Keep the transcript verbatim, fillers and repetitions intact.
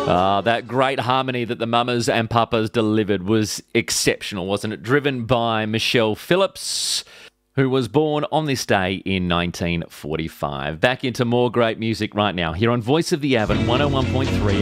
Ah, that great harmony that the Mamas and Papas delivered was exceptional, wasn't it? Driven by Michelle Phillips, who was born on this day in nineteen forty-five. Back into more great music right now here on Voice of the Avon one oh one point three